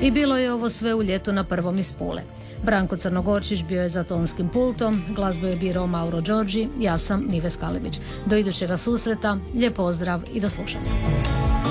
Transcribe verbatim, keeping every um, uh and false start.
I bilo je ovo sve u ljetu na prvom iz Pule. Branko Crnogorčić bio je za tonskim pultom, glazbu je birao Mauro Đorđi, ja sam Nives Kalibić. Do idućega susreta, lijep pozdrav i do slušanja.